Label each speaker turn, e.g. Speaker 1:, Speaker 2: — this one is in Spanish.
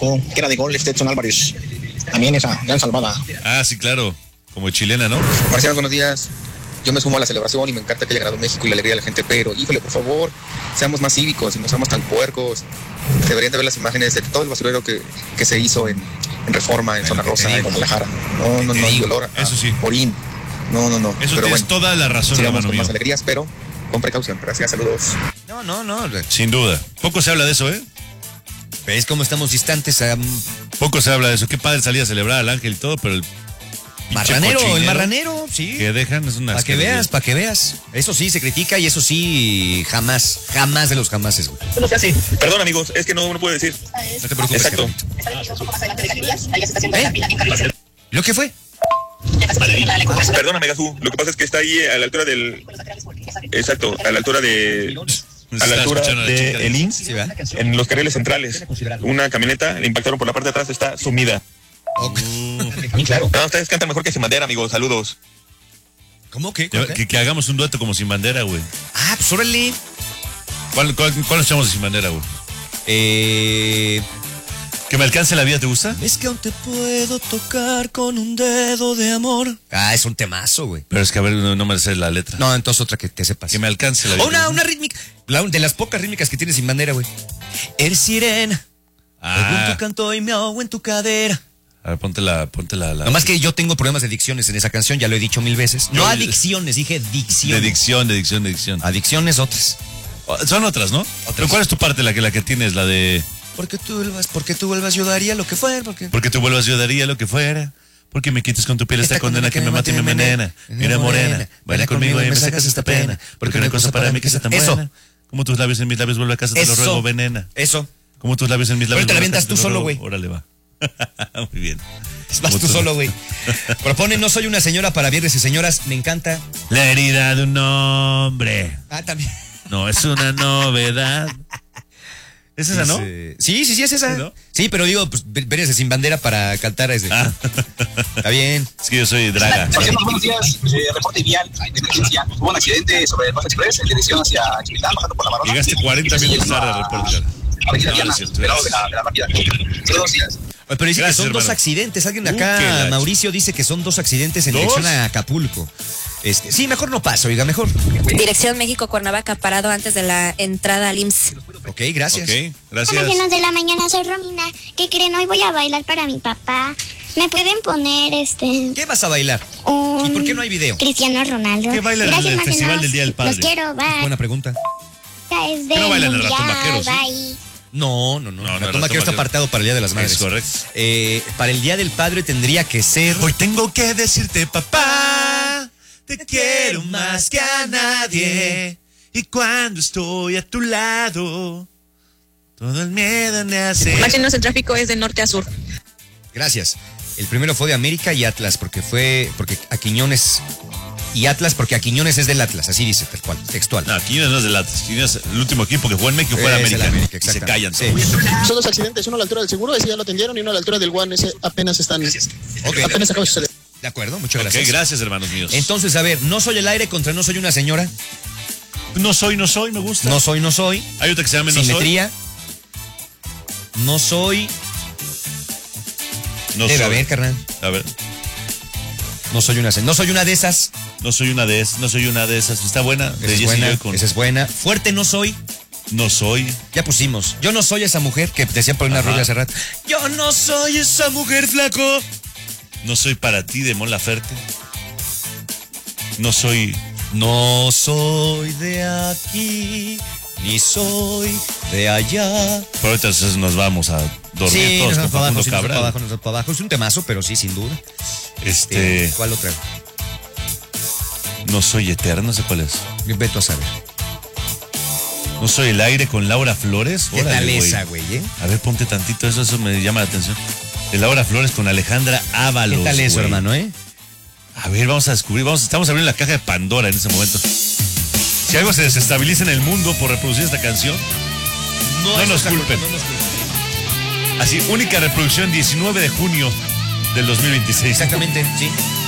Speaker 1: marcó, que era de gol Edson Álvarez. También esa, gran salvada.
Speaker 2: Ah, sí, claro. Como chilena, ¿no?
Speaker 3: Marcial, buenos días. Yo me sumo a la celebración y me encanta que haya ganado México y la alegría de la gente, pero, híjole, por favor, seamos más cívicos y no seamos tan puercos. Deberían de ver las imágenes de todo el basurero que se hizo en Reforma, en Zona Rosa, en Guadalajara. No, y olor a
Speaker 2: eso sí.
Speaker 3: orín. No.
Speaker 2: Eso
Speaker 3: pero
Speaker 2: tienes
Speaker 3: bueno,
Speaker 2: toda la razón,
Speaker 3: sigamos
Speaker 2: hermano
Speaker 3: con
Speaker 2: mío.
Speaker 3: más alegrías, pero con precaución. Gracias, saludos.
Speaker 4: No.
Speaker 2: Sin duda. Poco se habla de eso, ¿eh?
Speaker 4: ¿Ves cómo estamos distantes?
Speaker 2: Poco se habla de eso. Qué padre salir a celebrar al ángel y todo, pero el
Speaker 4: el marranero, sí.
Speaker 2: que dejan es una...
Speaker 4: Para que veas. Eso sí se critica y eso sí jamás de los jamases, güey.
Speaker 3: No se hace. Perdón, amigos, es que no puedo decir.
Speaker 4: No te preocupes.
Speaker 3: Exacto.
Speaker 4: ¿Lo que fue?
Speaker 3: Perdón, Megazú, lo que pasa es que está ahí a la altura del... Exacto, a la altura de... A la altura de el IMSS,
Speaker 4: Sí, ¿verdad?
Speaker 3: en los carriles centrales. Una camioneta le impactaron por la parte de atrás, está sumida.
Speaker 1: Claro.
Speaker 3: No, ustedes cantan mejor que Sin Bandera, amigos, saludos.
Speaker 4: ¿Cómo que?
Speaker 2: Que hagamos un dueto como Sin Bandera, güey.
Speaker 4: Ah, pues órale.
Speaker 2: ¿Cuál nos echamos de Sin Bandera, güey? ¿Que me alcance la vida, te gusta?
Speaker 4: Es que aún te puedo tocar con un dedo de amor. Ah, es un temazo, güey.
Speaker 2: Pero es que, a ver, no me sé la letra.
Speaker 4: No, entonces otra que te sepas.
Speaker 2: Que me alcance la vida.
Speaker 4: Una rítmica. De las pocas rítmicas que tiene Sin Bandera, güey. Eres sirena. Algún tu canto y me ahogo en tu cadera.
Speaker 2: A ver, ponte la...
Speaker 4: Nomás que yo tengo problemas de dicciones en esa canción, ya lo he dicho 1000 veces. No adicciones, dije dicción.
Speaker 2: De dicción.
Speaker 4: Adicciones otras.
Speaker 2: Son otras, ¿no? ¿Pero cuál es tu parte, la que tienes? La de...
Speaker 4: Porque tú vuelvas, yo daría lo que fuera.
Speaker 2: Porque tú vuelvas, yo daría lo que fuera. Porque me quites con tu piel esta condena que me mata y me envenena. Mira, morena, baila conmigo y me sacas esta pena. Porque una cosa para mí que sea tan buena. Como tus labios en mis labios, vuelve a casa, te lo ruego, venena.
Speaker 4: Eso.
Speaker 2: Como tus labios en mis labios.
Speaker 4: Pero te la avientas tú solo, güey.
Speaker 2: Órale, va. Muy bien.
Speaker 4: Vas tú solo, güey. Propone No soy una señora para viernes y señoras. Me encanta.
Speaker 2: La herida de un hombre.
Speaker 4: Ah, también.
Speaker 2: No es una novedad. ¿Es esa, no?
Speaker 4: Sí, es esa.
Speaker 2: ¿Sí, no?
Speaker 4: Sí, pero digo, pues venías Sin Bandera para cantar ese.
Speaker 2: Ah.
Speaker 4: Está bien.
Speaker 2: Es que yo soy draga.
Speaker 1: Buenos días, reporte vial de emergencia. Hubo un accidente sobre el Paso Express en dirección hacia Chiquitán, bajando por la Barona.
Speaker 2: Llegaste 40 minutos tarde al reporte.
Speaker 1: Avenida
Speaker 2: No,
Speaker 1: Diana,
Speaker 2: no es cierto,
Speaker 1: del lado de la rápida. Buenos días.
Speaker 4: Pero dice
Speaker 2: Gracias,
Speaker 4: que son dos
Speaker 2: hermano.
Speaker 4: accidentes. Alguien
Speaker 2: que
Speaker 4: acá,
Speaker 2: la
Speaker 4: Mauricio, dice que son dos accidentes en
Speaker 2: ¿Dos?
Speaker 4: dirección a Acapulco. Sí, mejor no paso, oiga, mejor.
Speaker 5: Dirección México-Cuernavaca, parado antes de la entrada al IMSS.
Speaker 4: Ok, gracias.
Speaker 2: Ok, gracias.
Speaker 6: Buenos de la mañana, soy Romina. ¿Qué creen? Hoy voy a bailar para mi papá. ¿Me pueden poner
Speaker 4: ¿Qué vas a bailar?
Speaker 6: un
Speaker 4: ¿Y por qué no hay video?
Speaker 6: Cristiano Ronaldo?
Speaker 2: ¿Qué bailan en el
Speaker 6: Marcenos.
Speaker 2: Festival del Día del Padre?
Speaker 6: Los quiero, bye.
Speaker 4: Buena pregunta.
Speaker 6: Es de
Speaker 2: ¿Qué no bailan el
Speaker 6: mundial,
Speaker 2: ratón vaquero, sí?
Speaker 6: bye.
Speaker 4: No.
Speaker 2: No,
Speaker 4: La
Speaker 2: el
Speaker 4: toma que está
Speaker 2: ratón
Speaker 4: apartado para el Día de las Madres.
Speaker 2: Es correcto.
Speaker 4: Para el Día del Padre tendría que ser...
Speaker 2: Hoy tengo que decirte, papá, te quiero más que a nadie. Y cuando estoy a tu lado, todo el miedo me hace...
Speaker 5: Máximos, el tráfico es de norte a sur.
Speaker 4: Gracias. El primero fue de América y Atlas, porque a Quiñones... Y Atlas, porque a Quiñones es del Atlas, así dice, tal cual, textual.
Speaker 2: No, Quiñones no es del Atlas. Quiñones es el último equipo que jugó en México, fue de
Speaker 4: Es el
Speaker 2: América.
Speaker 4: América,
Speaker 2: Y se
Speaker 4: exactamente.
Speaker 2: callan.
Speaker 4: Sí.
Speaker 7: Son dos accidentes, uno a la altura del seguro, ese ya lo atendieron, y uno a la altura del One, ese apenas están.
Speaker 4: Ok.
Speaker 7: Apenas acaba de suceder.
Speaker 4: De acuerdo, muchas
Speaker 2: Ok,
Speaker 4: gracias.
Speaker 2: gracias, hermanos míos.
Speaker 4: Entonces, a ver, no soy el aire contra no soy una señora.
Speaker 2: No soy, me gusta.
Speaker 4: No soy.
Speaker 2: Hay otra que se llama No soy.
Speaker 4: Simetría. No soy.
Speaker 2: No
Speaker 4: Debe
Speaker 2: soy.
Speaker 4: haber, carnal.
Speaker 2: A ver.
Speaker 4: No soy una señora. No soy una de esas.
Speaker 2: No soy una de esas. Está buena.
Speaker 4: Esa
Speaker 2: De
Speaker 4: es
Speaker 2: Jessy
Speaker 4: buena.
Speaker 2: Joy con
Speaker 4: Esa es buena. Fuerte no soy.
Speaker 2: No soy.
Speaker 4: Ya pusimos. Yo no soy esa mujer que decía por una
Speaker 2: Ajá.
Speaker 4: rubia hace rato. Yo no soy esa mujer, flaco.
Speaker 2: No soy para ti de Mon Laferte. No soy.
Speaker 4: No soy de aquí, ni soy de allá.
Speaker 2: Pero ahorita nos vamos a dormir
Speaker 4: Sí,
Speaker 2: todos
Speaker 4: nos vamos
Speaker 2: con
Speaker 4: para abajo,
Speaker 2: Facundo
Speaker 4: sí, nos vamos
Speaker 2: Cabral.
Speaker 4: para abajo, nos vamos para abajo. Es un temazo, pero sí, sin duda. ¿Cuál otra?
Speaker 2: No soy eterno, no sé cuál es.
Speaker 4: Veto a saber.
Speaker 2: No soy el aire con Laura Flores.
Speaker 4: ¿Qué
Speaker 2: Órale,
Speaker 4: tal
Speaker 2: güey.
Speaker 4: esa, güey?
Speaker 2: A ver, ponte tantito, eso me llama la atención. De Laura Flores con Alejandra Ábalos.
Speaker 4: ¿Qué tal eso,
Speaker 2: güey.
Speaker 4: hermano,
Speaker 2: A ver, vamos a descubrir, estamos abriendo la caja de Pandora en ese momento. Si algo se desestabiliza en el mundo por reproducir esta canción, no nos culpen. Así, única reproducción 19 de junio del 2026.
Speaker 4: Exactamente, sí.